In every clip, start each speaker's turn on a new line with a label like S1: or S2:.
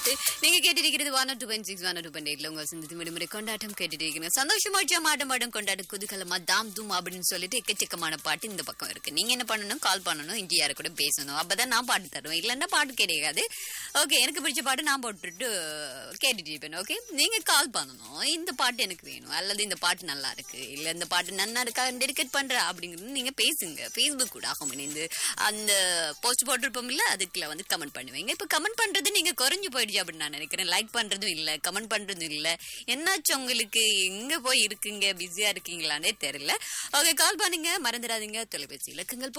S1: பாட்டு நீங்க கேட்டிருக்கிறது 102.6 102.8 உங்க சிந்தித்து விடுமுறை கொண்டாட்டம் கேட்டிருக்கீங்க. சந்தோஷமா ஆட்டம் கொண்டாட்டம் குதூகலமா தாம் தூம் அப்படின்னு சொல்லிட்டு எக்கச்சக்கமான பாட்டு இந்த பக்கம் இருக்கு. நீங்க என்ன பண்ணணும், கால் பண்ணணும், இங்க யாரு கூட பேசணும், அப்பதான் நான் பாட்டு தருவேன். இல்லன்னா பாட்டு கிடையாது. ஓகே, எனக்கு பிடிச்ச பாட்டு நான் போட்டுட்டு கேட்டுட்டு இருப்பேன். ஓகே, நீங்க கால் பண்ணணும், இந்த பாட்டு எனக்கு வேணும் அல்லது இந்த பாட்டு நல்லா இருக்கு இல்ல இந்த பாட்டு நல்லா இருக்கா டெடிகேட் பண்ற அப்படிங்கிறது நீங்க பேசுங்க. Facebook கூட ஆகும் இணைந்து அந்த போஸ்ட் போட்டிருப்போம் இல்ல, அதுக்குள்ள வந்து கமெண்ட் பண்ணுவீங்க. இப்ப கமெண்ட் பண்றது நீங்க குறைஞ்சு போயிடுச்சு அப்படின்னு நான் நினைக்கிறேன். லைக் பண்றதும் இல்ல, கமெண்ட் பண்றதும் இல்ல. என்னாச்சு உங்களுக்கு, எங்க போய் இருக்குங்க, பிஸியா இருக்கீங்களானே தெரியல. ஓகே, கால் பண்ணுங்க, மறந்துடாதீங்க. தொலைபேசி இலக்கங்கள்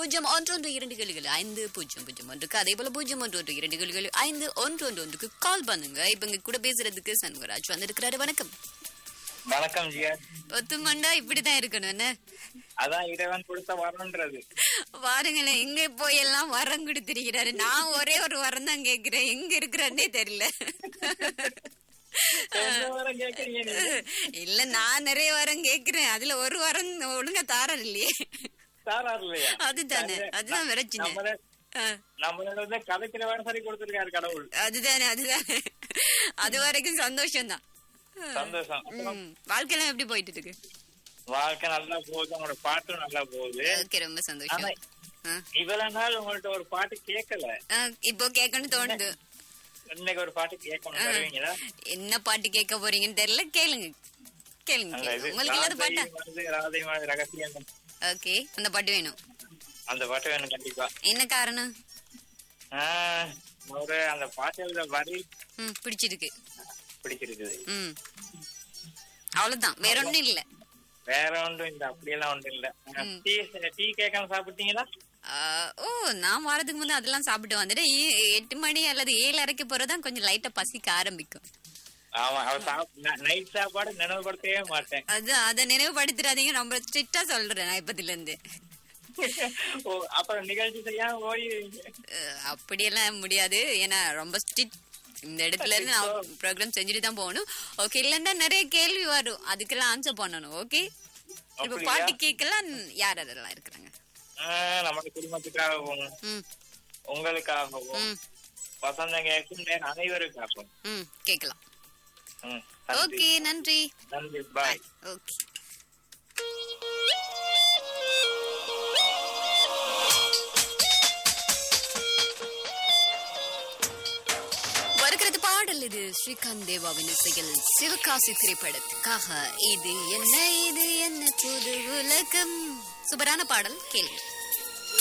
S1: 0112 அதே போல 0112 கால் பண்ணுங்க. இப்ப இங்க கூட பேசுறதுக்கு சண்முகராஜ் வந்திருக்கிறாரு. வணக்கம்.
S2: வணக்கம் ஜியா.
S1: ஒத்துமண்டா இப்படிதான் இருக்கணும் என்ன,
S2: அதான் இறைவன் கொடுத்த வரம்ன்றது.
S1: பாருங்களேன், எங்க போய் எல்லாம் வரம் கொடுத்திருக்கிறாரு. நான் ஒரே ஒரு வரம் தான் கேக்குறேன், எங்க இருக்கிறன்னே தெரியல. இல்ல, நான் நிறைய வரம் கேக்குறேன், அதுல ஒரு வரம் ஒழுங்கா தாரர் இல்லையே. அதுதானே, அதுதான் பிரச்சனை.
S2: நம்மளோட கதைக்கிற வரம் சரி கொடுத்திருக்காரு கடவுள்.
S1: அதுதானே, அது வரைக்கும் சந்தோஷம் தான்.
S2: சந்தோஷம்.
S1: வாழ்க்கையெல்லாம் எப்படி போயிட்டு இருக்கு?
S2: வாழ்க்கை நல்லா போகுது, உங்களோட பாட்டும் நல்லா போகுது.
S1: ரொம்ப சந்தோஷம்.
S2: இவ்வளவு நாள் உங்கள்ட்ட ஒரு பாட்டு கேட்கல,
S1: இப்போ கேட்கணும்னு தோணுது.
S2: இன்னைக்கு ஒரு பாட்டு கேட்கணும், தருவீங்களா?
S1: என்ன பாட்டு கேட்க போறீங்கன்னு தெரியல, கேளுங்க கேளுங்க. உங்களுக்கு இல்லாத பாட்டா?
S2: ராதை ரகசியம்.
S1: ஓகே, அந்த பாட்டு வேணும்.
S2: அந்த பாட்டு வேணும் கண்டிப்பா.
S1: என்ன காரணம்?
S2: அந்த பாட்டு வரி
S1: பிடிச்சிருக்கு,
S2: பிடிச்சிருக்குது.
S1: அவ்வளவுதான், வேற ஒண்ணும் இல்ல.
S2: வேற ஒன்றும் இல்ல, அப்படியெல்லாம் ஒன்றும் இல்ல. டீ கேட்காம சாப்பிட்டீங்களா?
S1: ஓ, நான் வாரத்துக்கு முன்னே அதெல்லாம் சாப்பிட்டு வந்துட்டு 8 மணி அல்லது 7:30 போறதான் கொஞ்சம் லைட்டா பசிக்க ஆரம்பிக்கும்.
S2: ஆமா, நைட் சாப்பாடு நினைவுபடுத்தவே மாட்டேன்.
S1: அத நினைவுபடுத்துறாதீங்க, ரொம்ப ஸ்ட்ரிக்டா சொல்றேன் நான் இப்பத்துல இருந்து.
S2: அப்புறம் நிகழ்ச்சி செய்யாம போய்
S1: அப்படியெல்லாம் முடியாது, ஏன்னா ரொம்ப ஸ்ட்ரிக்ட். இந்த இடத்துல இருந்து நான் ப்ரோக்ராம் செஞ்சுட்டு தான் போகணும். ஓகே, இல்லன்னா நிறைய கேள்வி வரும், அதுக்கெல்லாம் ஆன்சர் பண்ணணும். ஓகே, இப்ப பாட்டு கேட்கலாம். யார் அதெல்லாம் இருக்கிறாங்க?
S2: நம்ம குடும்பத்துக்காகவும் உங்களுக்காகவும் வசந்தங்க அனைவருக்காகவும்
S1: கேட்கலாம். ஓகே, நன்றி.
S2: நன்றி, பாய்.
S1: ஓகே, பாடல் இது ஸ்ரீகாந்த் தேவாவின் இசையில் சிவகாசி திரைப்படத்துக்காக. இது என்ன புது உலகம். சூப்பரான பாடல், கேள்வி.